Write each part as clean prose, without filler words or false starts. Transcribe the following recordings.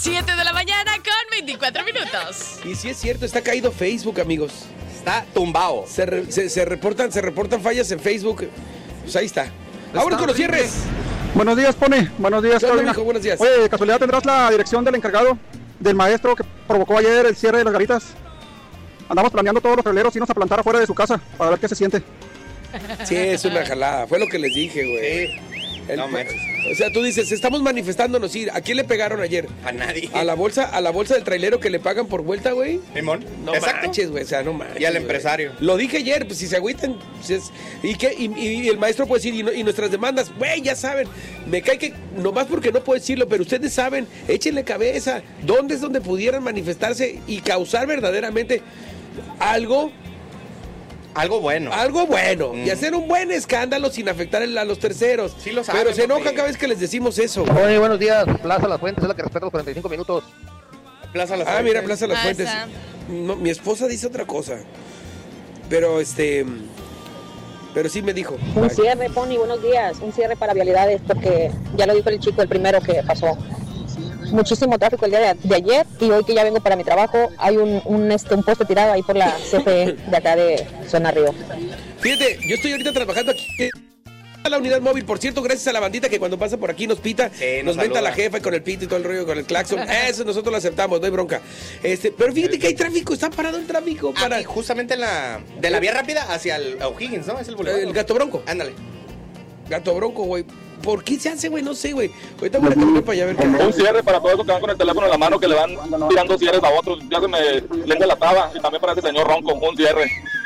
7 de la mañana con 24 minutos. Y sí es cierto, está caído Facebook, amigos. Está tumbado. Se reportan fallas en Facebook. Pues ahí está. Vámonos con los cierres. Buenos días, Pone. Buenos días, Carolina. Buenos días. Oye, ¿de casualidad tendrás la dirección del encargado del maestro que provocó ayer el cierre de las garitas? Andamos planeando todos los traileros irnos a plantar afuera de su casa para ver qué se siente. Sí, es una jalada. Fue lo que les dije, güey. Sí. No manches. O sea, tú dices, estamos manifestándonos. ¿A quién le pegaron ayer? A nadie. A la bolsa del trailero que le pagan por vuelta, güey. Limón. No Exacto. manches, güey. O sea, no manches. Y al güey. empresario. Lo dije ayer, pues si se agüitan. Pues y el maestro puede decir, y nuestras demandas, güey, ya saben. Me cae que, nomás porque no puedo decirlo, pero ustedes saben, échenle cabeza. ¿Dónde es donde pudieran manifestarse y causar verdaderamente algo bueno. Y hacer un buen escándalo sin afectar a los terceros. Sí lo saben, pero se enojan papi. cada vez que les decimos eso. Oye, buenos días. Plaza Las Fuentes es la que respeta los 45 minutos. Plaza Las Mira, Fuentes. Plaza Las Ah, Fuentes. está. No, mi esposa dice otra cosa. Pero pero sí me dijo. Un cierre, Pony, buenos días. Un cierre para vialidades, porque ya lo dijo el chico, el primero que pasó. Muchísimo tráfico el día de ayer, y hoy que ya vengo para mi trabajo, hay un poste tirado ahí por la CFE de acá de Zona Río. Fíjate, yo estoy ahorita trabajando aquí a la unidad móvil. Por cierto, gracias a la bandita que cuando pasa por aquí nos pita, nos venta saluda. la jefa con el pito y todo el rollo, con el claxon. Eso nosotros lo aceptamos, no hay bronca. Pero fíjate que hay tráfico, está parado el tráfico para Y justamente de la vía rápida hacia el O'Higgins, ¿no? Es el boulevard. el Gato Bronco. Ándale. Gato Bronco, güey. ¿Por qué se hace, güey? No sé, güey. Ahorita voy a caminar para allá a ver qué. Un cierre para todos los que van con el teléfono en la mano, que le van tirando cierres a otros. Ya se me lengua la taba. Y también para ese señor Ronco, un cierre.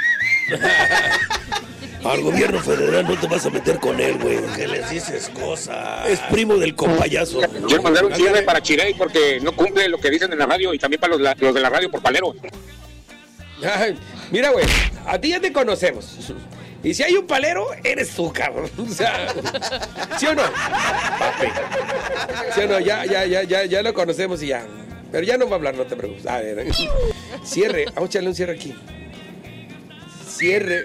Al gobierno federal no te vas a meter con él, güey. ¿Qué les dices cosas? Es primo del compayazo. Quiero mandar un cierre para Chirey porque no cumple lo que dicen en la radio, y también para los de la radio por palero. Ay, mira, güey, a ti ya te conocemos. Y si hay un palero, eres tú, cabrón. O sea, ¿sí o no? ¿Sí o no? Ya lo conocemos y ya. Pero ya no va a hablar, no te preocupes. A ver, cierre. Vamos a echarle un cierre aquí. Cierre.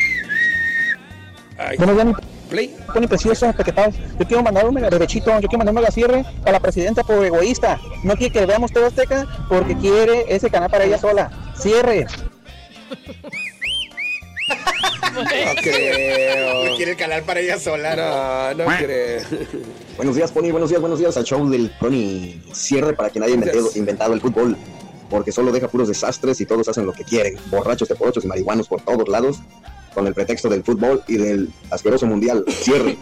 Ay. Buenos días, Play. Pony precioso, pequetados. Yo quiero mandar un mega derechito, yo quiero mandar un mega cierre a la presidenta por egoísta. No quiere que veamos todo Azteca porque quiere ese canal para ella sola. Cierre. No creo. No quiere el canal para ella sola. No creo. Buenos días, Pony, buenos días al show del Pony. Cierre para quien haya inventado el fútbol, porque solo deja puros desastres y todos hacen lo que quieren. Borrachos, teporochos y marihuanos por todos lados, con el pretexto del fútbol y del asqueroso mundial. Cierre.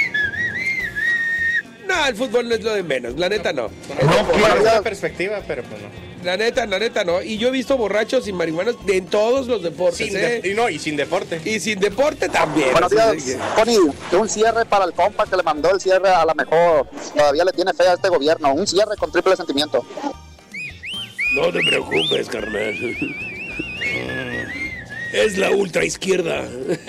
No, el fútbol no es lo de menos, la neta no. Es una perspectiva, pero pues no. La neta no. Y yo he visto borrachos y marihuanos en todos los deportes, Y sin deporte. Y sin deporte también. Buenos días, Pony. Un cierre para el compa que le mandó el cierre a la mejor. Todavía le tiene fe a este gobierno. Un cierre con triple sentimiento. No te preocupes, carnal. Es la ultra izquierda.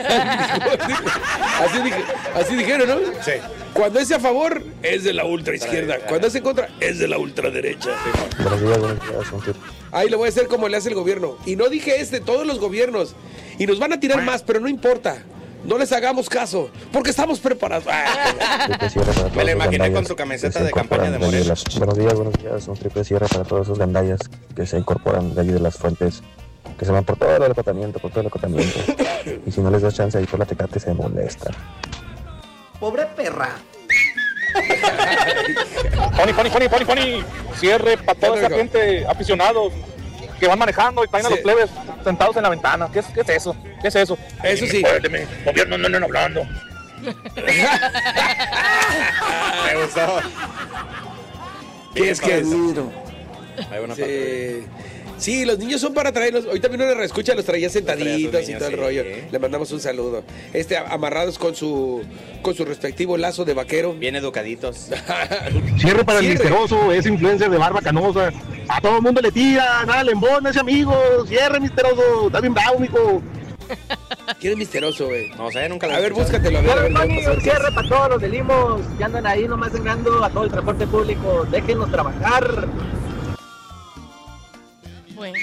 así dijeron, ¿no? Sí. Cuando es a favor, es de la ultra izquierda. izquierda. Cuando es en contra, Es de la ultraderecha. Buenos días. ahí le voy a hacer como le hace el gobierno. Y no dije todos los gobiernos. Y nos van a tirar más, pero no importa. No les hagamos caso, porque estamos preparados. Me la imaginé con su camiseta de campaña de Morena. Buenos días. Un triple cierre para todos esos gandallas que se incorporan de allí de Las Fuentes, que se van por todo el acotamiento, y si no les das chance ahí por la Tecate se molesta. Pobre perra. Pony. Cierre para toda esa gente, aficionados, que van manejando y traen a los plebes sentados en la ventana. ¿Qué es eso? Eso sí. Muérdeme. Gobierno no andan hablando. Me gustó. ¿Qué es que Hay una Sí, los niños son para traerlos. Hoy también una reescucha los traía sentaditos y todo el rollo. Le mandamos un saludo. Amarrados con su respectivo lazo de vaquero. Bien educaditos. Cierre para el misterioso, ese influencer de barba canosa. A todo el mundo le tira, nada le embona ese amigo. Cierre, misterioso, está bien bravo, mijo. ¿Quién es misterioso, güey? No sé, nunca lo A ver, búscatelo. Un cierre para todos los de Limos que andan ahí nomás engañando a todo el transporte público. Déjenos trabajar. Bueno.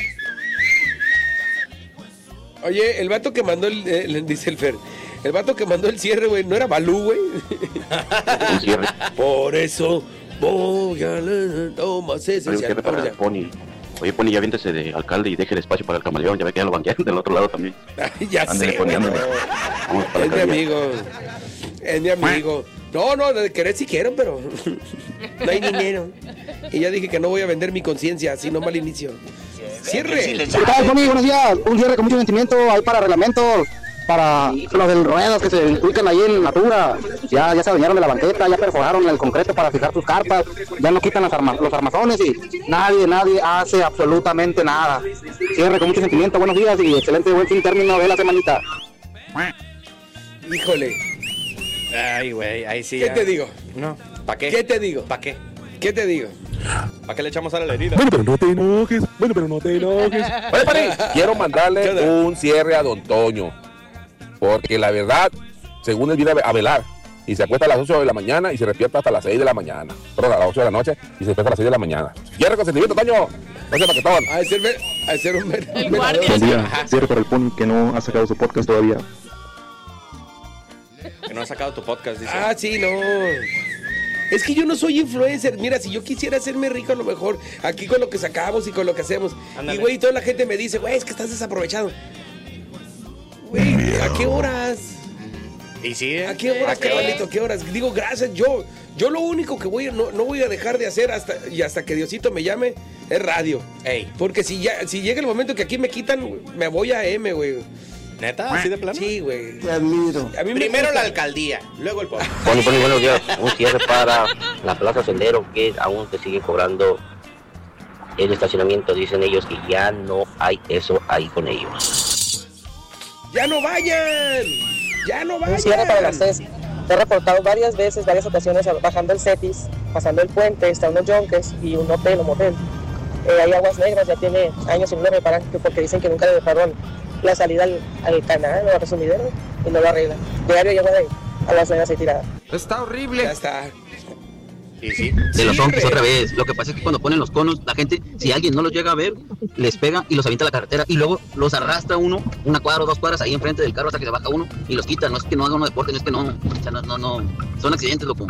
Oye, el vato que mandó dice el Fer, el vato que mandó el cierre, güey, ¿no era Balú, güey? Un cierre. Por eso Voy a no más esencial. Vamos ya. Oye, Pony, ya viéntese de alcalde y deje el espacio para el camaleón. Ya ve que ya lo banquearon del otro lado también. Ya sé. Es mi amigo. Es mi amigo. No, de querer sí quiero, pero no hay dinero. Y ya dije que no voy a vender mi conciencia, así no mal inicio. Cierre. ¿Qué tal, Pony? Buenos días. Un cierre con mucho sentimiento ahí para reglamentos, para los del ruedas que se ubican ahí en Natura. Ya se adueñaron de la banqueta, ya perforaron el concreto para fijar sus carpas, ya no quitan los armazones y nadie hace absolutamente nada. Cierre con mucho sentimiento, buenos días y excelente buen fin término de la semanita. Híjole. Ay, güey, ahí sí. ¿Qué ya. te digo? No, ¿para qué? ¿Qué te digo? ¿Para qué? ¿Qué te digo? ¿Para qué le echamos sal a la herida? Bueno, pero no te enojes. Oye, Pani, quiero mandarle un cierre a Don Toño. Porque la verdad, según él viene a velar y se acuesta a las 8 de la mañana y se despierta hasta las 6 de la mañana. Perdón, a las 8 de la noche y se despierta a las 6 de la mañana. Cierre con sentimiento, Toño. No sea paquetón. A ser un guardia. Buen día. Cierre para el Pony que no ha sacado su podcast todavía. Que no has sacado tu podcast, dice. Ah, sí, no. Es que yo no soy influencer. Mira, si yo quisiera hacerme rico a lo mejor aquí con lo que sacamos y con lo que hacemos. Ándale. Y güey, toda la gente me dice, güey, es que estás desaprovechado. Güey, ¿a qué horas? ¿Y sí? ¿A qué horas, carnalito? ¿A qué horas? Digo, gracias, yo lo único que no voy a dejar de hacer hasta que Diosito me llame es radio. Ey. Porque si llega el momento que aquí me quitan, me voy a M, güey. ¿Neta? ¿Así de plano? Sí, güey. Te admiro. A mí Primero la alcaldía, luego el pueblo. Pony, buenos días. Un cierre para la Plaza Sendero, que aún se sigue cobrando el estacionamiento. Dicen ellos que ya no hay eso ahí con ellos. ¡Ya no vayan! ¡Ya no vayan! Un cierre para las CES. Te he reportado varias ocasiones bajando el Cetis, pasando el puente, está unos yonques y un hotel o motel. Hay aguas negras, ya tiene años sin lo reparan porque dicen que nunca le dejaron la salida al canal o al resumidero y no lo arreglan. Diario llego de ahí, a las negras ahí tirada. Está horrible. Ya está. Y sí. De los zombies otra vez. Lo que pasa es que cuando ponen los conos, la gente, si alguien no los llega a ver, les pega y los avienta a la carretera y luego los arrastra uno, una cuadra o 2 cuadras ahí enfrente del carro hasta que se baja uno y los quita. No es que no haga uno deporte, no es que no. O sea, no. Son accidentes, loco.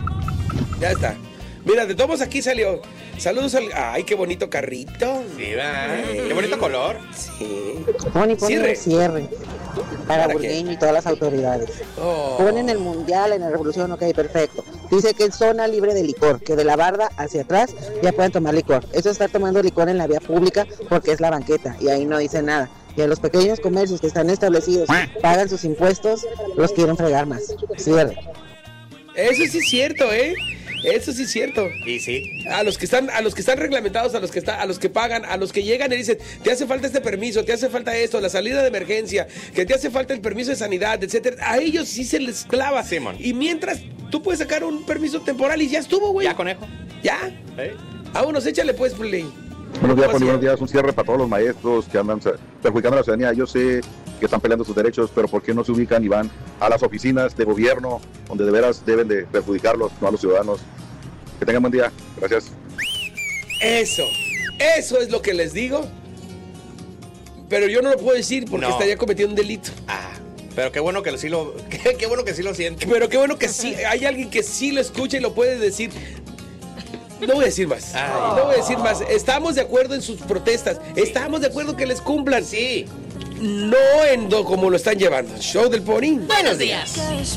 Ya está. Mira, de todos aquí salió. Saludos al... ¡Ay, qué bonito carrito! Sí, va. Qué bonito color. Sí. Pony un cierre para Burgueño y todas las autoridades. Ponen el mundial en la revolución, ok, perfecto. Dice que es zona libre de licor, que de la barda hacia atrás ya pueden tomar licor. Eso es estar tomando licor en la vía pública porque es la banqueta y ahí no dice nada. Y a los pequeños comercios que están establecidos, pagan sus impuestos, los quieren fregar más. Cierre. Eso sí es cierto, ¿eh? Eso sí es cierto. Y sí. A los que están reglamentados, a los que pagan, a los que llegan y dicen, te hace falta este permiso, te hace falta esto, la salida de emergencia, que te hace falta el permiso de sanidad, etcétera. A ellos sí se les clava. Simón. Y mientras tú puedes sacar un permiso temporal y ya estuvo, güey. Ya, conejo. Ya. Vámonos, échale pues, Play. Buenos días, Pony, buenos días. Un cierre para todos los maestros que andan perjudicando a la ciudadanía. Yo sé que están peleando sus derechos, pero ¿por qué no se ubican y van a las oficinas de gobierno donde de veras deben de perjudicarlos, no a los ciudadanos? Que tengan buen día. Gracias. Eso es lo que les digo. Pero yo no lo puedo decir porque estaría cometiendo un delito. Pero qué bueno que sí lo qué bueno que sí lo siente. Pero qué bueno que sí hay alguien que sí lo escucha y lo puede decir. No voy a decir más. No voy a decir más. Estamos de acuerdo en sus protestas. Sí. Estamos de acuerdo que les cumplan. Sí. No en como lo están llevando. Show del Pony. Buenos días.